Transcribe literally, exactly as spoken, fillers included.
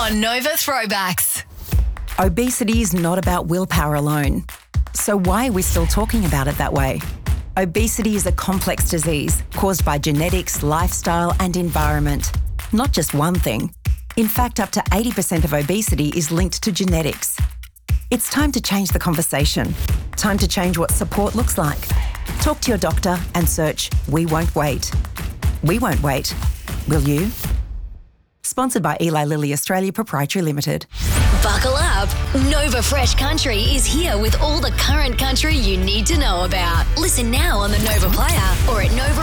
on Nova Throwbacks. Obesity is not about willpower alone. So why are we still talking about it that way? Obesity is a complex disease caused by genetics, lifestyle and environment. Not just one thing. In fact, up to eighty percent of obesity is linked to genetics. It's time to change the conversation. Time to change what support looks like. Talk to your doctor and search We Won't Wait. We won't wait. Will you? Sponsored by Eli Lilly Australia Proprietary Limited. Buckle up. Nova Fresh Country is here with all the current country you need to know about. Listen now on the Nova Player or at nova